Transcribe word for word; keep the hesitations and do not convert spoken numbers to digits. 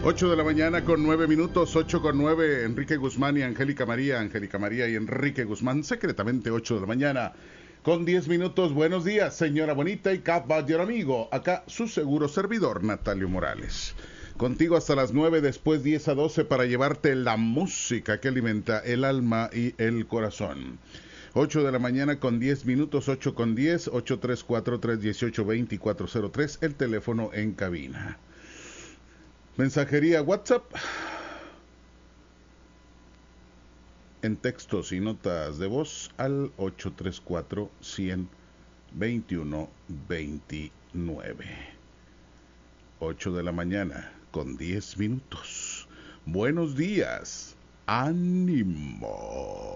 ocho de la mañana con nueve minutos, ocho con nueve, Enrique Guzmán y Angélica María, Angélica María y Enrique Guzmán, secretamente ocho de la mañana con diez minutos. Buenos días, señora bonita y caballero amigo, acá su seguro servidor, Natalio Morales. Contigo hasta las nueve, después diez a doce para llevarte la música que alimenta el alma y el corazón. ocho de la mañana con diez minutos, ocho con diez, ocho tres cuatro, tres uno ocho, dos cuatro cero tres, el teléfono en cabina. Mensajería WhatsApp, en textos y notas de voz al ocho tres cuatro, cien, veintiuno, veintinueve. ocho de la mañana con diez minutos. Buenos días, ánimo.